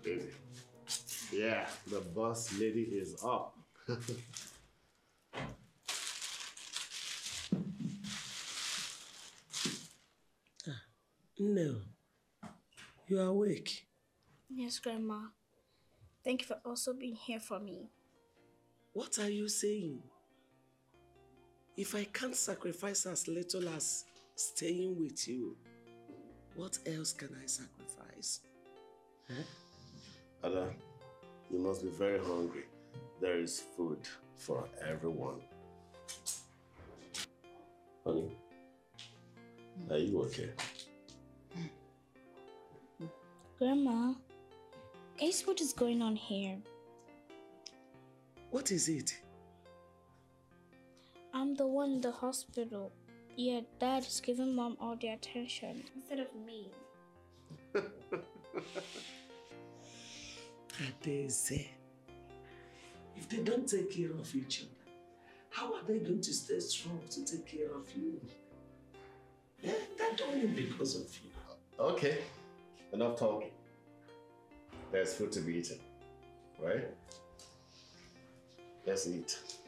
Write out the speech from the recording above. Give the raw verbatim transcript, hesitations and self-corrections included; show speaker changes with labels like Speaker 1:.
Speaker 1: Baby. Yeah, the boss lady is up.
Speaker 2: No. You are awake?
Speaker 3: Yes, Grandma. Thank you for also being here for me.
Speaker 2: What are you saying? If I can't sacrifice as little as staying with you, what else can I sacrifice? Huh?
Speaker 1: Ada, you must be very hungry. There is food for everyone. Honey, are you okay?
Speaker 3: Grandma, guess what is going on here?
Speaker 2: What is it?
Speaker 3: I'm the one in the hospital. Yet Dad is giving Mom all the attention instead of me.
Speaker 2: Adeze, if they don't take care of each other, how are they going to stay strong to take care of you? Yeah, that's only because of you.
Speaker 1: Okay, enough talking. There's food to be eaten, right? Let's eat.